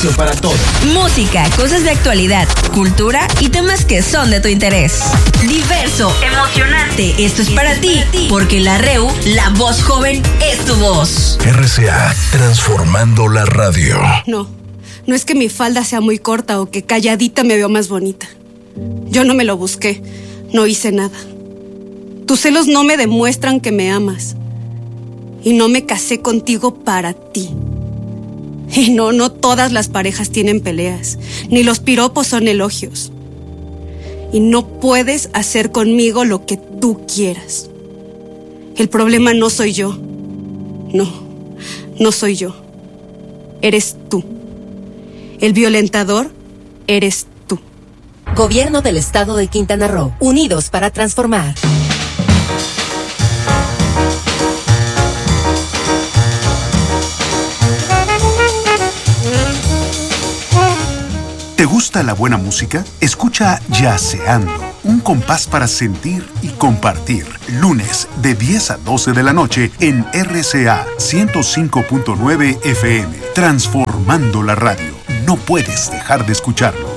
espacio para todos. Música, cosas de actualidad, cultura y temas que son de tu interés. Diverso, emocionante, esto es para ti, porque la REU, la voz joven, es tu voz. RCA, transformando la radio. No es que mi falda sea muy corta o que calladita me veo más bonita. Yo no me lo busqué, no hice nada. Tus celos no me demuestran que me amas. Y no me casé contigo para ti. Y no todas las parejas tienen peleas, ni los piropos son elogios. Y no puedes hacer conmigo lo que tú quieras. El problema no soy yo. No soy yo. Eres tú. El violentador eres tú. Gobierno del Estado de Quintana Roo. Unidos para transformar. ¿Te gusta la buena música? Escucha Yaceando, un compás para sentir y compartir. Lunes de 10 a 12 de la noche en RCA 105.9 FM. Transformando la radio. No puedes dejar de escucharlo.